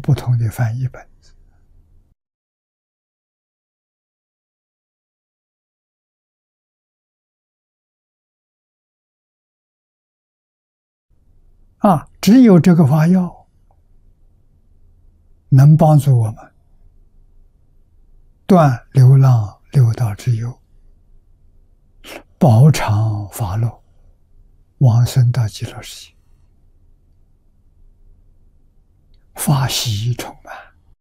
不同的翻译本子。只有这个法要能帮助我们断流浪六道之忧，保长法乐，往生到极乐世界，法喜充满，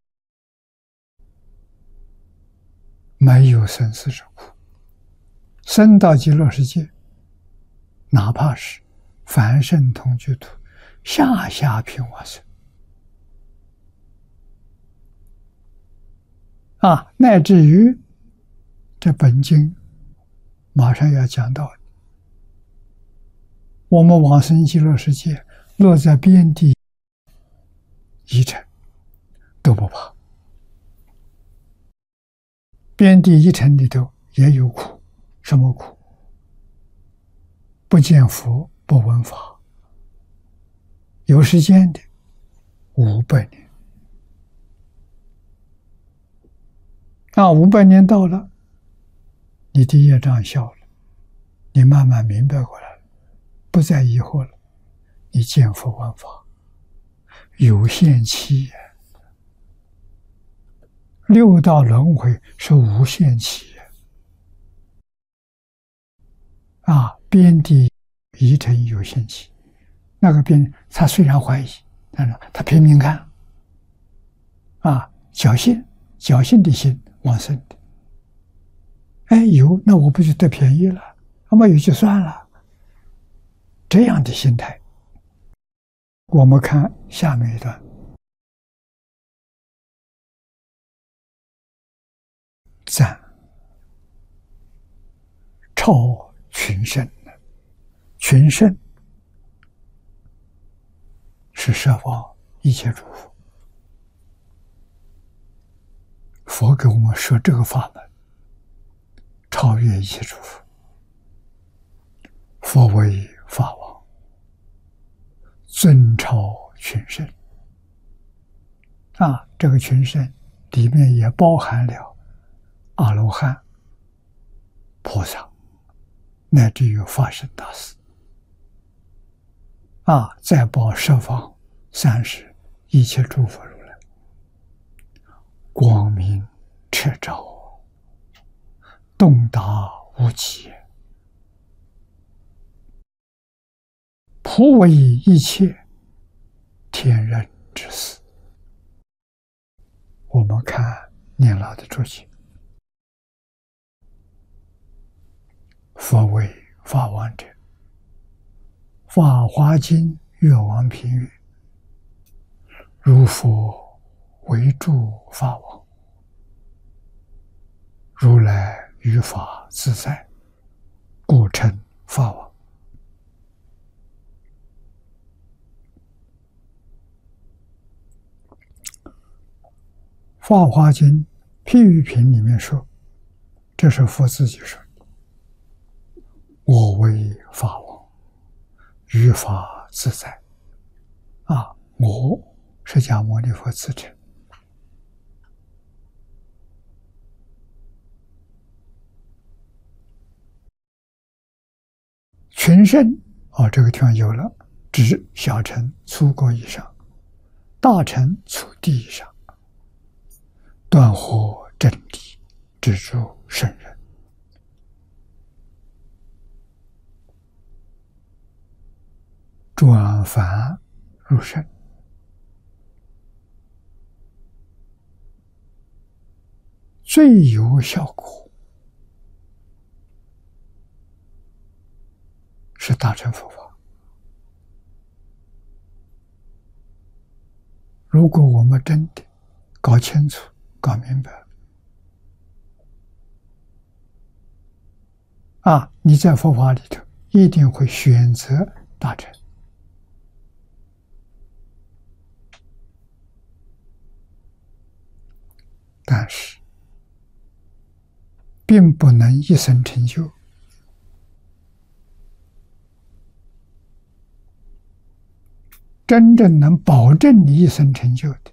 没有生死之苦。生到极乐世界，哪怕是凡圣同居土，下下品往生乃至于这本经马上要讲到，我们往生极乐世界，落在边地一尘都不怕。边地一尘里头也有苦，什么苦？不见佛，不闻法，有时间的500年。500年到了，你的业障消了，你慢慢明白过来了，不再疑惑了，你见佛闻法，有限期也。六道轮回是无限期边地一尘有限期。那个边他虽然怀疑，但是他拼命看侥幸的心往生的。有那我不就得便宜了？没有就算了。这样的心态，我们看下面一段。赞超群圣，群圣是摄放一切诸佛。佛给我们说这个法门，超越一切诸佛。佛为法王，尊超群圣。这个群圣里面也包含了阿罗汉、菩萨，乃至于法身大士。再报十方30一切诸佛如来，光明彻照，洞达无极，普为一切天人之事。我们看念老的注解，佛为法王者，法华经月王品语，如佛为诸法王，如来于法自在，故称法王。法华经譬喻品里面说，这是佛自己说的，我为法王，于法自在。我释迦牟尼佛自称。群圣这个地方有了，指小乘粗过以上，大乘粗地以上，断惑真谛，知诸圣人。转凡入圣，最有效果是大乘佛法。如果我们真的搞清楚、搞明白了，你在佛法里头一定会选择大乘。但是并不能一生成就。真正能保证你一生成就的，